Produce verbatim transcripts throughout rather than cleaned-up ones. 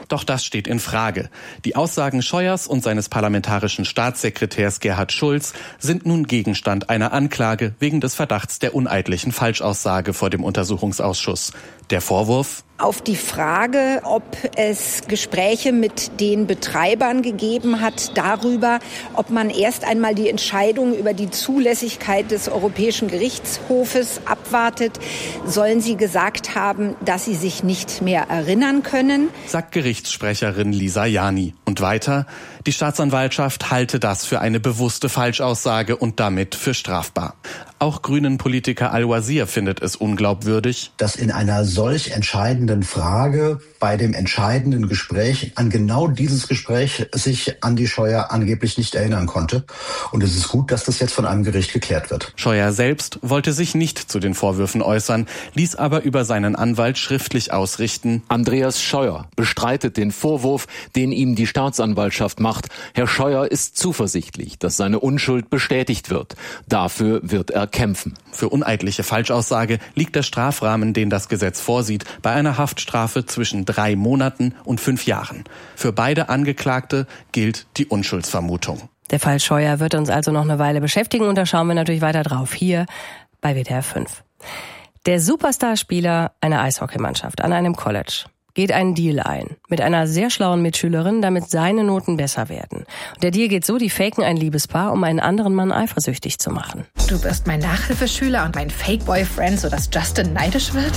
Doch das steht in Frage. Die Aussagen Scheuers und seines parlamentarischen Staatssekretärs Gerhard Schulz sind nun Gegenstand einer Anklage wegen des Verdachts der uneidlichen Falschaussage vor dem Untersuchungsausschuss. Der Vorwurf: Auf die Frage, ob es Gespräche mit den Betreibern gegeben hat darüber, ob man erst einmal die Entscheidung über die Zulässigkeit des Europäischen Gerichtshofes abwartet, sollen sie gesagt haben, dass sie sich nicht mehr erinnern können, sagt Gerichtssprecherin Lisa Jani. Und weiter: Die Staatsanwaltschaft halte das für eine bewusste Falschaussage und damit für strafbar. Auch Grünen-Politiker Al-Wazir findet es unglaubwürdig, dass in einer solch entscheidenden Frage bei dem entscheidenden Gespräch an genau dieses Gespräch sich Andi Scheuer angeblich nicht erinnern konnte. Und es ist gut, dass das jetzt von einem Gericht geklärt wird. Scheuer selbst wollte sich nicht zu den Vorwürfen äußern, ließ aber über seinen Anwalt schriftlich ausrichten: Andreas Scheuer bestreitet den Vorwurf, den ihm die Staatsanwaltschaft macht. Herr Scheuer ist zuversichtlich, dass seine Unschuld bestätigt wird. Dafür wird er kämpfen. Für uneidliche Falschaussage liegt der Strafrahmen, den das Gesetz vorsieht, bei einer Haftstrafe zwischen drei Monaten und fünf Jahren. Für beide Angeklagte gilt die Unschuldsvermutung. Der Fall Scheuer wird uns also noch eine Weile beschäftigen und da schauen wir natürlich weiter drauf, hier bei W D R fünf. Der Superstar-Spieler einer Eishockeymannschaft an einem College geht einen Deal ein mit einer sehr schlauen Mitschülerin, damit seine Noten besser werden. Und der Deal geht so: Die faken ein Liebespaar, um einen anderen Mann eifersüchtig zu machen. Du wirst mein Nachhilfeschüler und mein Fake-Boyfriend, sodass Justin neidisch wird?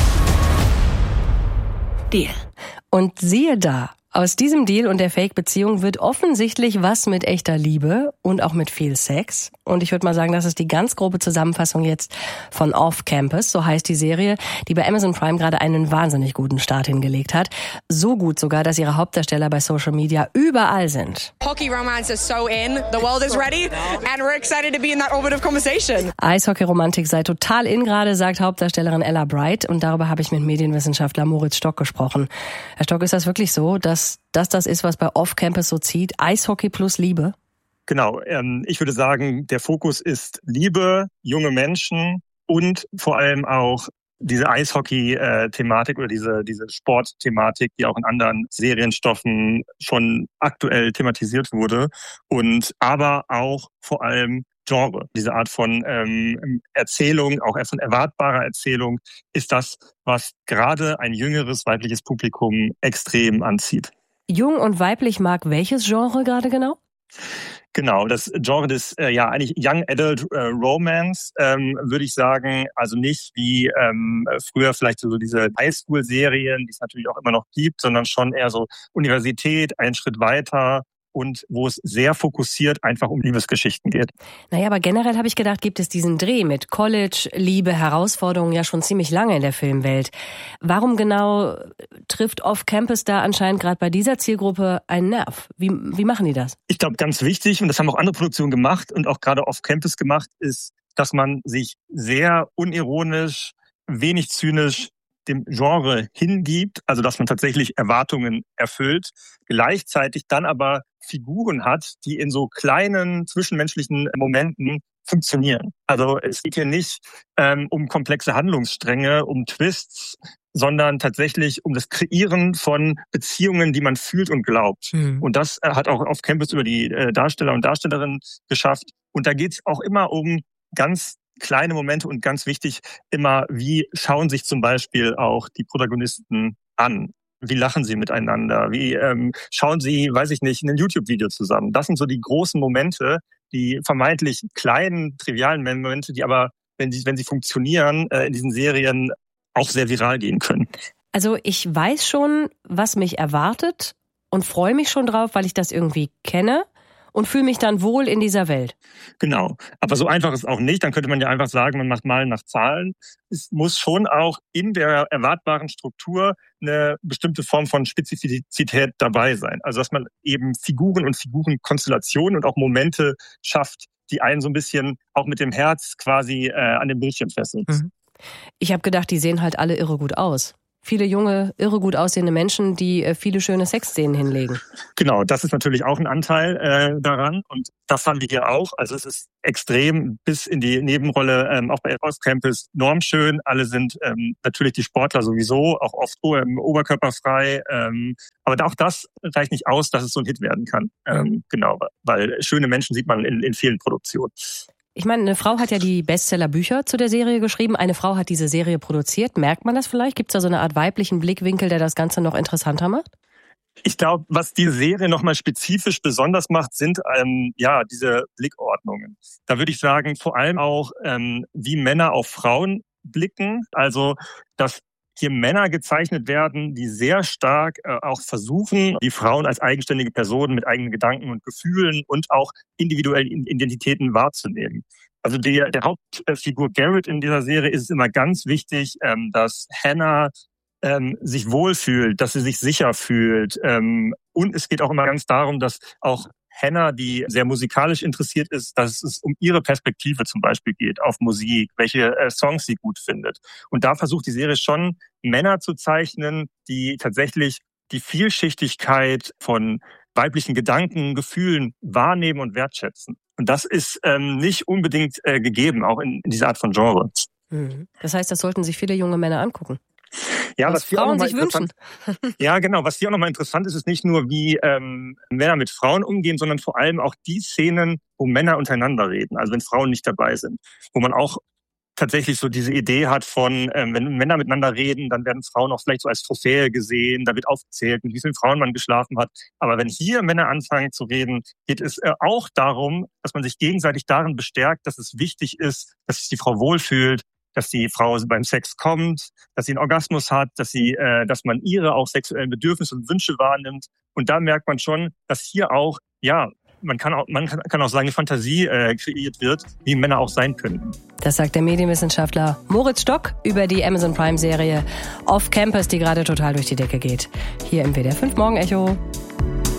Deal. Und siehe da, aus diesem Deal und der Fake-Beziehung wird offensichtlich was mit echter Liebe und auch mit viel Sex. Und ich würde mal sagen, das ist die ganz grobe Zusammenfassung jetzt von Off Campus, so heißt die Serie, die bei Amazon Prime gerade einen wahnsinnig guten Start hingelegt hat. So gut sogar, dass ihre Hauptdarsteller bei Social Media überall sind. Hockey romance is so in, the world is ready and we're excited to be in that orbit of conversation. Eishockey-Romantik sei total in gerade, sagt Hauptdarstellerin Ella Bright. Und darüber habe ich mit Medienwissenschaftler Moritz Stock gesprochen. Herr Stock, ist das wirklich so, dass dass das ist, was bei Off Campus so zieht? Eishockey plus Liebe? Genau, ähm, ich würde sagen, der Fokus ist Liebe, junge Menschen und vor allem auch diese Eishockey-Thematik oder diese diese Sportthematik, die auch in anderen Serienstoffen schon aktuell thematisiert wurde. Und aber auch vor allem Genre. Diese Art von ähm, Erzählung, auch von erwartbarer Erzählung, ist das, was gerade ein jüngeres weibliches Publikum extrem anzieht. Jung und weiblich mag welches Genre gerade genau? Genau, das Genre des äh, ja eigentlich Young Adult äh, Romance, ähm, würde ich sagen, also nicht wie ähm, früher vielleicht so diese Highschool-Serien, die es natürlich auch immer noch gibt, sondern schon eher so Universität, einen Schritt weiter. Und wo es sehr fokussiert einfach um Liebesgeschichten geht. Naja, aber generell habe ich gedacht, gibt es diesen Dreh mit College, Liebe, Herausforderungen ja schon ziemlich lange in der Filmwelt. Warum genau trifft Off Campus da anscheinend gerade bei dieser Zielgruppe einen Nerv? Wie, wie machen die das? Ich glaube, ganz wichtig, und das haben auch andere Produktionen gemacht und auch gerade Off Campus gemacht, ist, dass man sich sehr unironisch, wenig zynisch dem Genre hingibt, also dass man tatsächlich Erwartungen erfüllt, gleichzeitig dann aber Figuren hat, die in so kleinen zwischenmenschlichen Momenten funktionieren. Also es geht hier nicht ähm, um komplexe Handlungsstränge, um Twists, sondern tatsächlich um das Kreieren von Beziehungen, die man fühlt und glaubt. Mhm. Und das äh, hat auch Off Campus über die äh, Darsteller und Darstellerinnen geschafft. Und da geht es auch immer um ganz kleine Momente und ganz wichtig immer, wie schauen sich zum Beispiel auch die Protagonisten an? Wie lachen sie miteinander? Wie ähm, schauen sie, weiß ich nicht, ein YouTube-Video zusammen? Das sind so die großen Momente, die vermeintlich kleinen, trivialen Momente, die aber, wenn sie, wenn sie funktionieren, äh, in diesen Serien auch sehr viral gehen können. Also ich weiß schon, was mich erwartet und freue mich schon drauf, weil ich das irgendwie kenne. Und fühle mich dann wohl in dieser Welt. Genau. Aber so einfach ist es auch nicht. Dann könnte man ja einfach sagen, man macht Malen nach Zahlen. Es muss schon auch in der erwartbaren Struktur eine bestimmte Form von Spezifizität dabei sein. Also dass man eben Figuren und Figurenkonstellationen und auch Momente schafft, die einen so ein bisschen auch mit dem Herz quasi äh, an den Bildschirm fesseln. Mhm. Ich habe gedacht, die sehen halt alle irre gut aus. viele junge, irre gut aussehende Menschen, die äh, viele schöne Sexszenen hinlegen. Genau, das ist natürlich auch ein Anteil äh, daran und das haben wir hier auch. Also es ist extrem bis in die Nebenrolle, ähm, auch bei Off Campus normschön. Alle sind ähm, natürlich die Sportler sowieso, auch oft ähm, oberkörperfrei. Ähm, aber auch das reicht nicht aus, dass es so ein Hit werden kann. Ähm, genau, weil schöne Menschen sieht man in, in vielen Produktionen. Ich meine, eine Frau hat ja die Bestseller-Bücher zu der Serie geschrieben. Eine Frau hat diese Serie produziert. Merkt man das vielleicht? Gibt es da so eine Art weiblichen Blickwinkel, der das Ganze noch interessanter macht? Ich glaube, was die Serie nochmal spezifisch besonders macht, sind ähm, ja diese Blickordnungen. Da würde ich sagen, vor allem auch, ähm, wie Männer auf Frauen blicken. Also, dass hier Männer gezeichnet werden, die sehr stark äh, auch versuchen, die Frauen als eigenständige Personen mit eigenen Gedanken und Gefühlen und auch individuellen Identitäten wahrzunehmen. Also der, der Hauptfigur Garrett in dieser Serie ist es immer ganz wichtig, ähm, dass Hannah ähm, sich wohlfühlt, dass sie sich sicher fühlt. Ähm, und es geht auch immer ganz darum, dass auch Hannah, die sehr musikalisch interessiert ist, dass es um ihre Perspektive zum Beispiel geht auf Musik, welche äh, Songs sie gut findet. Und da versucht die Serie schon, Männer zu zeichnen, die tatsächlich die Vielschichtigkeit von weiblichen Gedanken, Gefühlen wahrnehmen und wertschätzen. Und das ist ähm, nicht unbedingt äh, gegeben, auch in, in dieser Art von Genre. Mhm. Das heißt, das sollten sich viele junge Männer angucken. Ja, was, was Frauen sich wünschen. Ja, genau. Was hier auch nochmal interessant ist, ist nicht nur, wie ähm, Männer mit Frauen umgehen, sondern vor allem auch die Szenen, wo Männer untereinander reden, also wenn Frauen nicht dabei sind, wo man auch tatsächlich so diese Idee hat von, ähm, wenn Männer miteinander reden, dann werden Frauen auch vielleicht so als Trophäe gesehen, da wird aufgezählt, mit wie vielen Frauen man geschlafen hat. Aber wenn hier Männer anfangen zu reden, geht es äh, auch darum, dass man sich gegenseitig darin bestärkt, dass es wichtig ist, dass sich die Frau wohlfühlt, dass die Frau beim Sex kommt, dass sie einen Orgasmus hat, dass sie, äh, dass man ihre auch sexuellen Bedürfnisse und Wünsche wahrnimmt. Und da merkt man schon, dass hier auch, ja, man kann auch, man kann auch sagen, eine Fantasie äh, kreiert wird, wie Männer auch sein könnten. Das sagt der Medienwissenschaftler Moritz Stock über die Amazon Prime Serie Off Campus, die gerade total durch die Decke geht. Hier im W D R fünf Morgen Echo.